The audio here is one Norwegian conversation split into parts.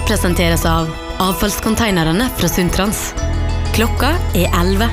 presenteres av avfallskonteinerne fra Sundtrans. Klokka 11.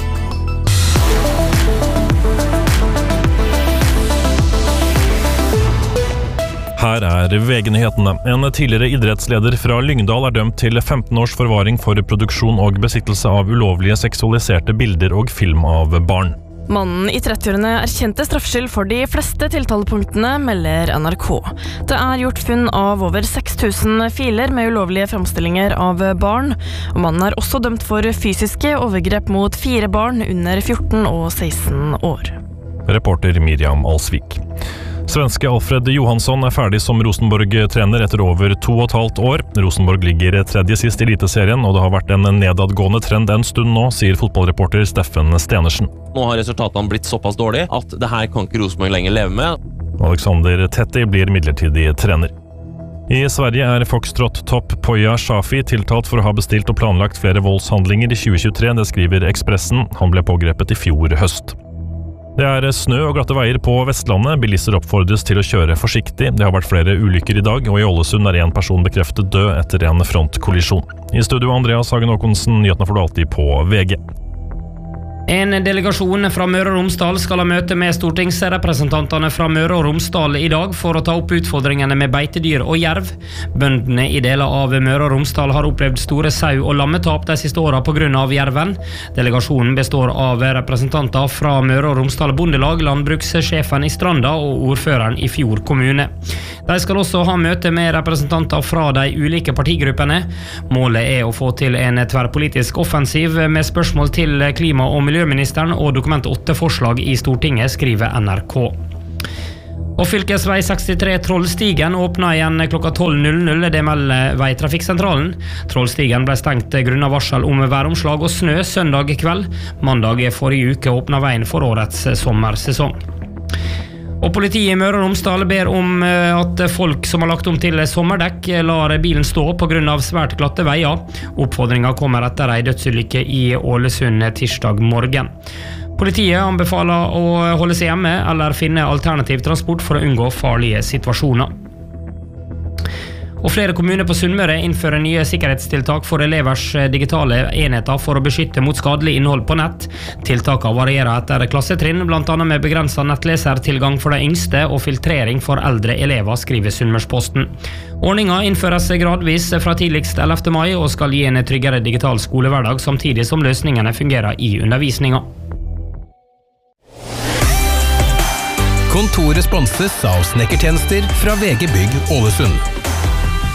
Her VG-nyhetene. En tidligere idrettsleder fra Lyngdal dømt til 15 års forvaring for produksjon og besittelse av ulovlige seksualiserte bilder og film av barn. Mannen i 30-årene erkjente straffskyld for de fleste tiltalepunktene, melder NRK. Det gjort funn av over 6000 filer med ulovlige fremstillinger av barn, og mannen også dømt for fysiske overgrep mot 4 barn under 14 og 16 år. Reporter Miriam Alsvik. Svenske Alfred Johansson ferdig som Rosenborg-trener etter over 2,5 år. Rosenborg ligger tredje sist i eliteserien, og det har vært en nedadgående trend en stund nå, sier fotballreporter Steffen Stenersen. Nå har resultatene blitt såpass dårlige at det her kan ikke Rosenborg lenger leve med. Alexander Tetti blir midlertidig trener. I Sverige Foxtrot-topp Poya Shafi tiltalt for å ha bestilt og planlagt flere voldshandlinger i 2023, det skriver Expressen. Han ble pågrepet i fjor høst. Det snø og glatte veier på Vestlandet. Bilister oppfordres til å kjøre forsiktig. Det har vært flere ulykker i dag, og i Ålesund en person bekreftet død etter en frontkollisjon. I studio Andreas Hagen Håkonsen, nyhetene får du alltid på VG. En delegasjon fra Møre og Romsdal skal ha møte med stortingsrepresentantene fra Møre og Romsdal i dag for å ta opp utfordringene med beitedyr og jerv. Bøndene i deler av Møre og Romsdal har opplevd store sau- og lammetap de siste årene på grunn av jerven. Delegasjonen består av representanter fra Møre og Romsdal Bondelag, landbrukssjefen i Stranda og ordføreren i Fjord kommune. De skal også ha møte med representanter fra de ulike partigruppene. Målet å få til en tverrpolitisk offensiv med spørsmål til klima- og miljøministeren og Dokument 8-forslag i Stortinget, skriver NRK. Og fylkesvei 63 Trollstigen åpner igjen klokka 12.00, det melder Veitrafikksentralen. Trollstigen ble stengt grunnet varsel om væromslag og snø søndag kveld. Mandag forrige uke åpnet veien for årets sommersesong. Og politiet i Møre og Romsdal ber om at folk som har lagt om til sommerdekk lar bilen stå på grunn av svært glatte veier. Oppfordringen kommer etter en dødsulykke i Ålesund tirsdag morgen. Politiet anbefaler å holde seg hjemme eller finne alternativ transport for å unngå farlige situasjoner. Og flere kommuner på Sunnmøre innfører nye sikkerhetstiltak for elevers digitale enheter for å beskytte mot skadelig innhold på nett. Tiltakene varierer etter klassetrinn, blant annet med begrenset nettlesertilgang for de yngste og filtrering for eldre elever, skriver Sunnmørsposten. Ordningen innføres gradvis fra tidligst 11. mai og skal gi en tryggere digital skolehverdag, samtidig som løsningene fungerer i undervisningen. Kontoret sponses av snekkertjenester fra VG Bygg Ålesund.